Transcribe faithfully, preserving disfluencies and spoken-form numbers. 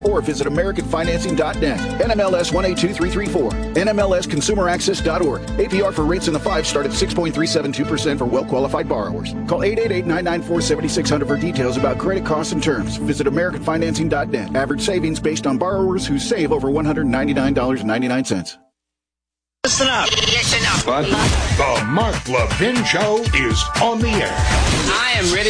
or visit American Financing dot net. N M L S one eight two three three four. N M L S Consumer Access dot org. A P R for rates in the five start at six point three seven two percent for well-qualified borrowers. Call eight eight eight, nine nine four, seven six zero zero for details about credit costs and terms. Visit American Financing dot net. Average savings based on borrowers who save over one hundred ninety-nine dollars and ninety-nine cents. Listen up. Listen up. What? The Mark Levin Show is on the air. I am ready